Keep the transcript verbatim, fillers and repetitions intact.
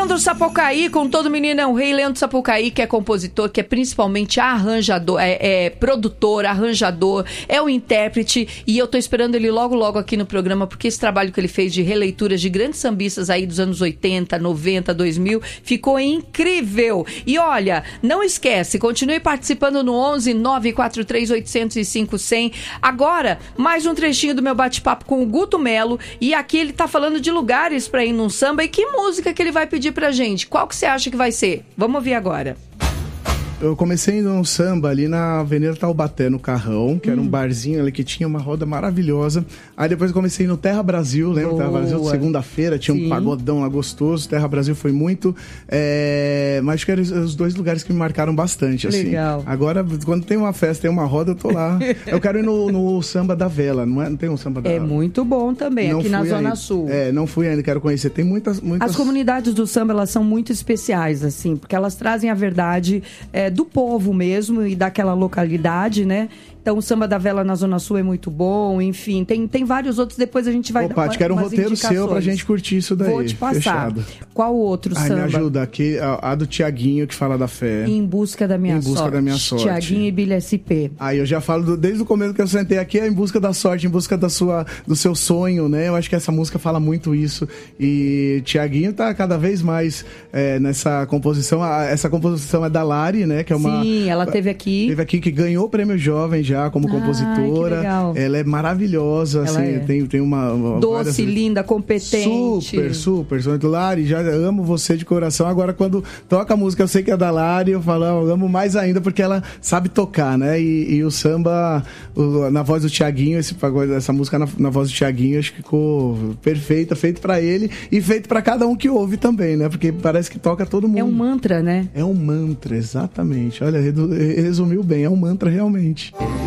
Leandro Sapucaí, com Todo Menino é um Rei. Leandro Sapucaí, que é compositor, que é principalmente arranjador, é, é produtor, arranjador, é o intérprete, e eu tô esperando ele logo, logo aqui no programa, porque esse trabalho que ele fez de releituras de grandes sambistas aí dos anos oitenta, noventa, dois mil, ficou incrível. E olha, não esquece, continue participando no onze nove quatro três oito zero zero cinco zero zero. Agora, mais um trechinho do meu bate-papo com o Guto Melo, e aqui ele tá falando de lugares pra ir num samba, e que música que ele vai pedir pra gente. Qual que você acha que vai ser? Vamos ouvir agora. Eu comecei num samba ali na Avenida Taubaté, no Carrão, que hum. era um barzinho ali que tinha uma roda maravilhosa. Aí depois eu comecei no Terra Brasil, lembra? Terra Brasil, segunda-feira, tinha Sim. um pagodão lá gostoso. Terra Brasil foi muito... É... Mas acho que eram os dois lugares que me marcaram bastante, assim. Legal. Agora, quando tem uma festa, tem uma roda, eu tô lá. Eu quero ir no, no Samba da Vela, não, é? Não tem um Samba da Vela? É muito bom também, não aqui na Zona ainda. Sul. É, não fui ainda, quero conhecer. Tem muitas... muitas... As comunidades do samba, elas são muito especiais, assim, porque elas trazem a verdade é, do povo mesmo, mesmo e daquela localidade, né? Então o Samba da Vela na Zona Sul é muito bom, enfim, tem, tem vários outros, depois a gente vai Opa, dar Paty, quero um roteiro seu pra gente curtir isso daí. Vou te passar. Fechado. Qual outro Ai, samba? Me ajuda, aqui, a, a do Tiaguinho que fala da fé. Em Busca da Minha Sorte. Em Busca sorte. da Minha Sorte. Tiaguinho e Billy S P. Aí eu já falo do, desde o começo que eu sentei aqui, é Em Busca da Sorte, em busca da sua, do seu sonho, né? Eu acho que essa música fala muito isso. E Tiaguinho tá cada vez mais é, nessa composição. Essa composição é da Lari, né? Que é uma, Sim, ela teve aqui. Teve aqui, que ganhou o Prêmio Jovem já como ah, compositora. Ela é maravilhosa, ela assim, é. tem, tem uma... uma doce, várias... linda, competente. Super, super. Lari, já amo você de coração. Agora, quando toca a música, eu sei que é da Lari, eu falo, eu amo mais ainda, porque ela sabe tocar, né? E, e o samba, o, na voz do Tiaguinho, esse, essa música na, na voz do Tiaguinho, acho que ficou perfeita, feito pra ele e feito pra cada um que ouve também, né? Porque parece que toca todo mundo. É um mantra, né? É um mantra, exatamente. Olha, resumiu bem, é um mantra realmente.